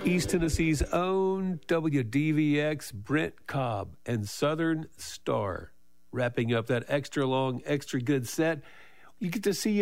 East Tennessee's own WDVX, Brent Cobb and Southern Star. Wrapping up that extra long, extra good set. You get to see